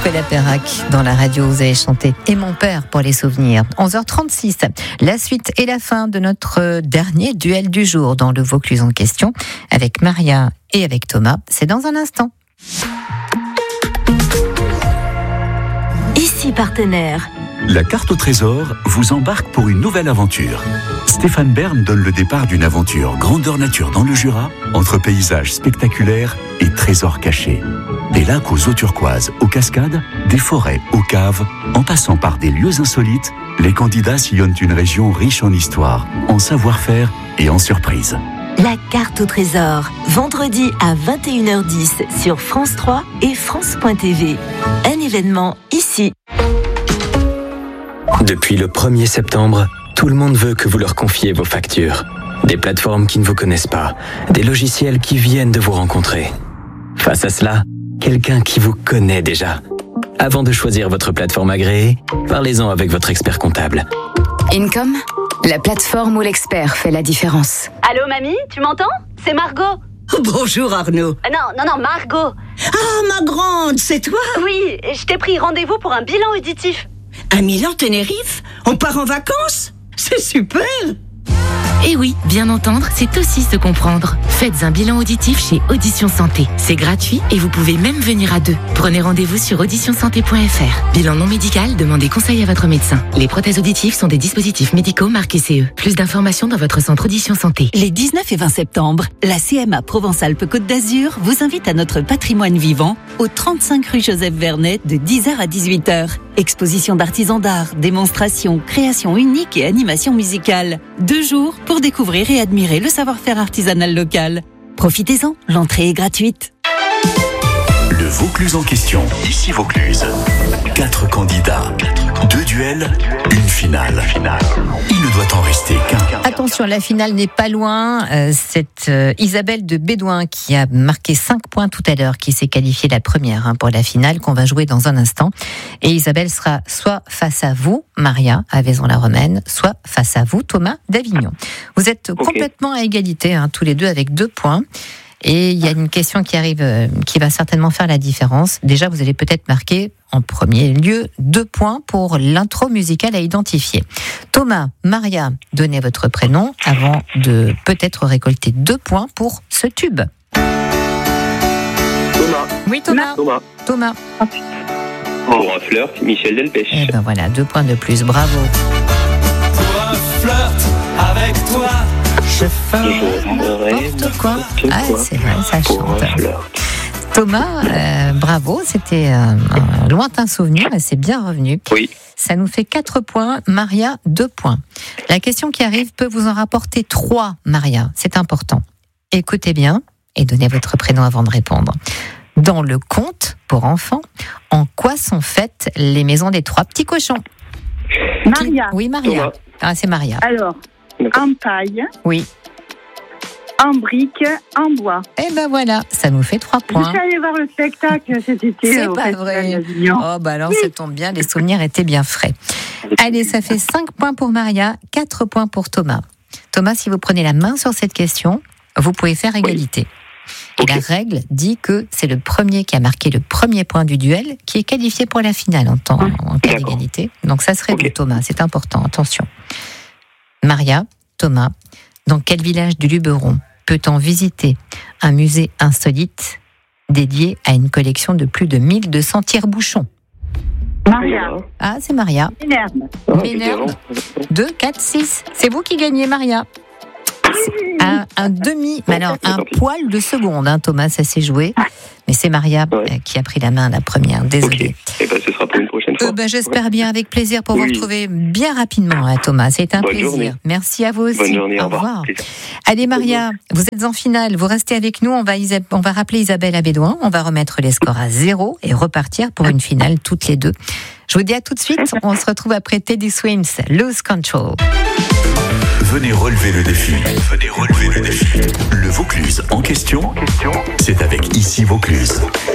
Nicolas Perrac dans la radio. Vous avez chanté « Et mon père » pour les souvenirs. 11h36, la suite et la fin de notre dernier duel du jour dans le Vaucluse en question avec Maria et avec Thomas. C'est dans un instant. Ici partenaire. La carte au trésor vous embarque pour une nouvelle aventure. Stéphane Bern donne le départ d'une aventure grandeur nature dans le Jura, entre paysages spectaculaires et trésors cachés. Des lacs aux eaux turquoises, aux cascades, des forêts, aux caves, en passant par des lieux insolites, les candidats sillonnent une région riche en histoire, en savoir-faire et en surprises. La carte au trésor, vendredi à 21h10 sur France 3 et France.tv. Un événement ici. Depuis le 1er septembre, tout le monde veut que vous leur confiez vos factures. Des plateformes qui ne vous connaissent pas, des logiciels qui viennent de vous rencontrer. Face à cela, quelqu'un qui vous connaît déjà. Avant de choisir votre plateforme agréée, parlez-en avec votre expert comptable. Income, la plateforme où l'expert fait la différence. Allô mamie, tu m'entends? C'est Margot. Bonjour Arnaud. Non, Margot. Ah, ma grande, c'est toi? Oui, je t'ai pris rendez-vous pour un bilan auditif. À Milan-Tenerife? On part en vacances? C'est super! Et oui, bien entendre, c'est aussi se comprendre. Faites un bilan auditif chez Audition Santé. C'est gratuit et vous pouvez même venir à deux. Prenez rendez-vous sur auditionsanté.fr. Bilan non médical, demandez conseil à votre médecin. Les prothèses auditives sont des dispositifs médicaux marqués CE. Plus d'informations dans votre centre Audition Santé. Les 19 et 20 septembre, la CMA Provence-Alpes-Côte d'Azur vous invite à notre patrimoine vivant au 35 rue Joseph Vernet de 10h à 18h. Exposition d'artisans d'art, démonstrations, créations uniques et animations musicales. 2 jours pour découvrir et admirer le savoir-faire artisanal local. Profitez-en, l'entrée est gratuite. Le Vaucluse en question, ici Vaucluse. 4 candidats, 2 duels, une finale. Il ne doit en rester qu'un. Attention, la finale n'est pas loin. C'est Isabelle de Bédouin qui a marqué 5 points tout à l'heure, qui s'est qualifiée la première pour la finale, qu'on va jouer dans un instant. Et Isabelle sera soit face à vous, Maria, à Vaison-la-Romaine, soit face à vous, Thomas d'Avignon. Vous êtes complètement à égalité, tous les deux avec 2 points. Et il y a une question qui arrive, qui va certainement faire la différence. Déjà, vous allez peut-être marquer en premier lieu 2 points pour l'intro musicale à identifier. Thomas, Maria, donnez votre prénom avant de peut-être récolter 2 points pour ce tube. Thomas. Oui, Thomas. Thomas. Pour un flirt, Michel Delpech. Eh ben voilà, 2 points de plus, bravo. Pour un flirt avec toi, je ferai n'importe quoi. Ah, c'est vrai, ça chante. Thomas, bravo, c'était un lointain souvenir et c'est bien revenu. Oui. Ça nous fait 4 points, Maria, 2 points. La question qui arrive peut vous en rapporter 3, Maria, c'est important. Écoutez bien et donnez votre prénom avant de répondre. Dans le conte pour enfants, en quoi sont faites les maisons des 3 petits cochons? Maria. Oui, Maria. Ah, c'est Maria. Alors, en paille. Oui. En briques, en bois. Et ben voilà, ça nous fait 3 points. Je suis allée voir le spectacle cet été. C'est pas vrai. Oh bah alors ça tombe bien, les souvenirs étaient bien frais. Allez, ça fait 5 points pour Maria, 4 points pour Thomas. Thomas, si vous prenez la main sur cette question, vous pouvez faire égalité. Et la règle dit que c'est le premier qui a marqué le premier point du duel qui est qualifié pour la finale en cas d'égalité. Donc ça serait vous, Thomas, c'est important, attention. Maria, Thomas, dans quel village du Luberon peut-on visiter un musée insolite dédié à une collection de plus de 1200 tire-bouchons? Maria. Ah, c'est Maria. Ménerde. 2, 4, 6. C'est vous qui gagnez, Maria. Un demi, mais alors un poil de seconde, Thomas, ça s'est joué. Mais c'est Maria qui a pris la main la première, désolée. Et ce sera pour une prochaine fois. J'espère bien, avec plaisir, pour vous retrouver bien rapidement, Thomas. C'est un plaisir. Journée. Merci à vous aussi. Bonne journée, au revoir. Allez, Maria, vous êtes en finale, vous restez avec nous, on va rappeler Isabelle à Bédouin, on va remettre les scores à 0 et repartir pour une finale toutes les deux. Je vous dis à tout de suite, on se retrouve après Teddy Swims, Lose Control. Venez relever le défi. Le Vaucluse en question, c'est avec Ici Vaucluse.